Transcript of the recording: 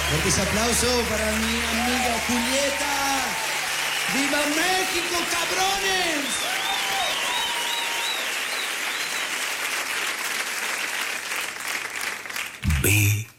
Fuerte ese aplauso para mi amiga Julieta. ¡Viva México, cabrones!